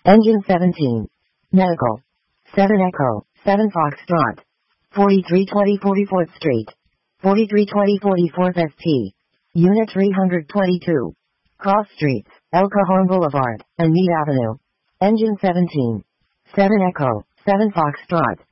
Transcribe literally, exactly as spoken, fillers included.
Engine seventeen. Medical. seven Echo, seven Foxtrot. forty-three twenty forty-fourth Street. forty-three twenty forty-fourth S T. Unit three hundred twenty-two. Cross Streets, El Cajon Boulevard, and Meade Avenue. Engine seventeen. seven Echo, seven Foxtrot.